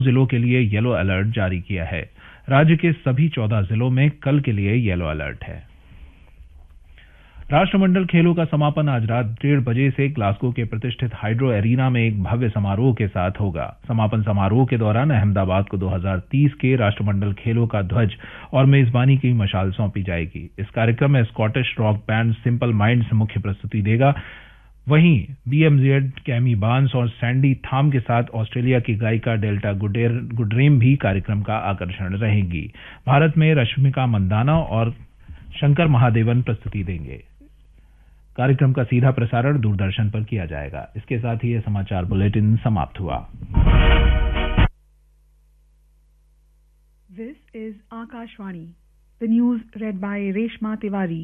जिलों के लिए येलो अलर्ट जारी किया है। राज्य के सभी 14 जिलों में कल के लिए येलो अलर्ट है। राष्ट्रमंडल खेलों का समापन आज रात 1:30 बजे से ग्लासगो के प्रतिष्ठित हाइड्रो एरिना में एक भव्य समारोह के साथ होगा। समापन समारोह के दौरान अहमदाबाद को 2030 के राष्ट्रमंडल खेलों का ध्वज और मेजबानी की मशाल सौंपी जाएगी। इस कार्यक्रम में Scottish rock band simple minds मुख्य प्रस्तुति देगा। वहीं BMZ, कैमी बार्न्स और सैंडी थाम के साथ ऑस्ट्रेलिया की गायिका डेल्टा गुडरेम भी कार्यक्रम का आकर्षण रहेंगी। भारत में रश्मिका मंदाना और शंकर महादेवन प्रस्तुति देंगे। कार्यक्रम का सीधा प्रसारण दूरदर्शन पर किया जाएगा। इसके साथ ही यह समाचार बुलेटिन समाप्त हुआ। This is Akashvani. The news read by Reshma Tiwari.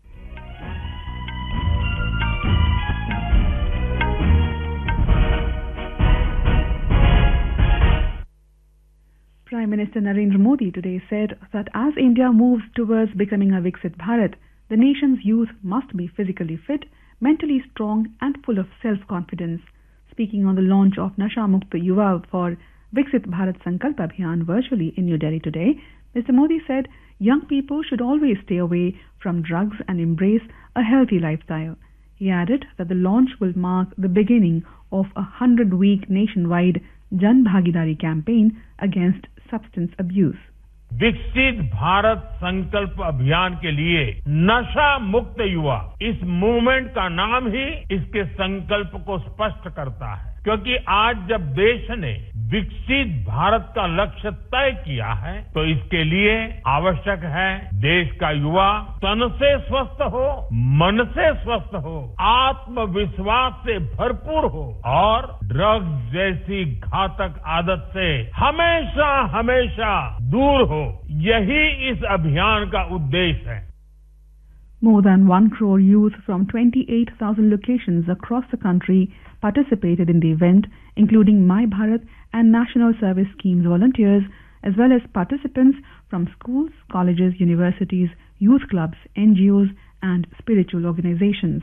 Prime Minister Narendra Modi today said that as India moves towards becoming a Viksit Bharat, the nation's youth must be physically fit, mentally strong and full of self-confidence. Speaking on the launch of Nasha Mukt Yuva for Viksit Bharat Sankalp Abhiyan virtually in New Delhi today, Mr. Modi said young people should always stay away from drugs and embrace a healthy lifestyle. He added that the launch will mark the beginning of a 100-week nationwide Jan Bhagidari campaign against substance abuse. विकसित भारत संकल्प अभियान के लिए नशा मुक्त युवा, इस movement का नाम ही इसके संकल्प को स्पष्ट करता है। क्योंकि आज जब देश ने विकसित भारत का लक्ष्य तय किया है, तो इसके लिए आवश्यक है देश का युवा तन से स्वस्थ हो, मन से स्वस्थ हो, आत्मविश्वास से भरपूर हो और ड्रग्स जैसी घातक आदत से हमेशा हमेशा दूर हो। यही इस अभियान का उद्देश्य है। More than 1 crore youth from 28,000 locations across the country participated in the event, including My Bharat and National Service Schemes volunteers, as well as participants from schools, colleges, universities, youth clubs, NGOs, and spiritual organizations.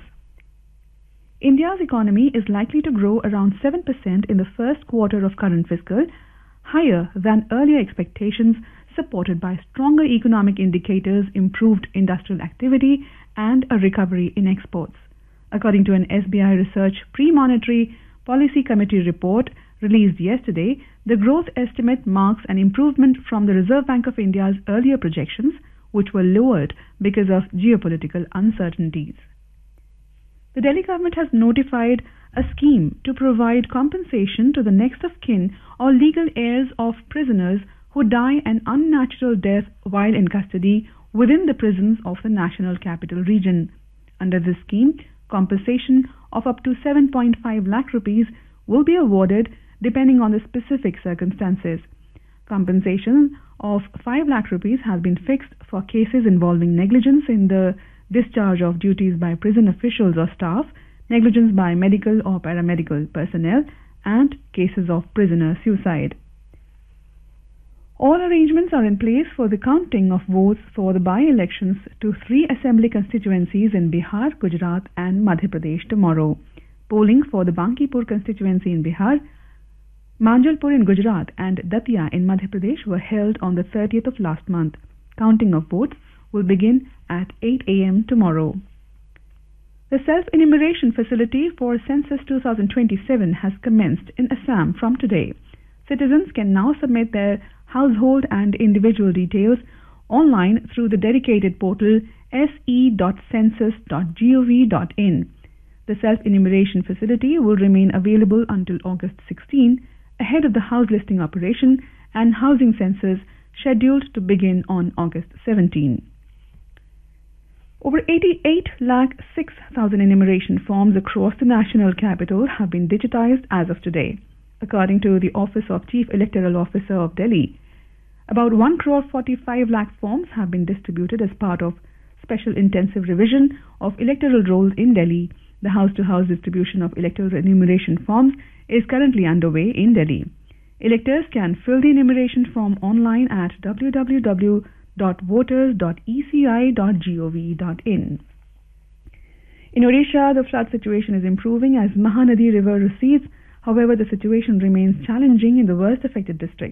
India's economy is likely to grow around 7% in the first quarter of current fiscal, higher than earlier expectations, supported by stronger economic indicators, improved industrial activity, and a recovery in exports. According to an SBI Research Pre-Monetary Policy Committee report released yesterday, the growth estimate marks an improvement from the Reserve Bank of India's earlier projections, which were lowered because of geopolitical uncertainties. The Delhi government has notified a scheme to provide compensation to the next of kin or legal heirs of prisoners who die an unnatural death while in custody within the prisons of the National Capital Region. Under this scheme, compensation of up to 7.5 lakh rupees will be awarded depending on the specific circumstances. Compensation of 5 lakh rupees has been fixed for cases involving negligence in the discharge of duties by prison officials or staff, negligence by medical or paramedical personnel, and cases of prisoner suicide. All arrangements are in place for the counting of votes for the by-elections to 3 assembly constituencies in Bihar, Gujarat and Madhya Pradesh tomorrow. Polling for the Bankipur constituency in Bihar, Manjalpur in Gujarat and Datia in Madhya Pradesh were held on the 30th of last month. Counting of votes will begin at 8 a.m. tomorrow. The self-enumeration facility for Census 2027 has commenced in Assam from today. Citizens can now submit their household and individual details online through the dedicated portal se.census.gov.in. The self-enumeration facility will remain available until August 16, ahead of the house listing operation and housing census scheduled to begin on August 17. Over 88,06,000 enumeration forms across the national capital have been digitized as of today. According to the Office of Chief Electoral Officer of Delhi, about 1,45 lakh forms have been distributed as part of special intensive revision of electoral rolls in Delhi. The house-to-house distribution of electoral enumeration forms is currently underway in Delhi. Electors can fill the enumeration form online at www.voters.eci.gov.in. In Odisha, the flood situation is improving as Mahanadi River recedes However, the situation remains challenging in the worst affected districts.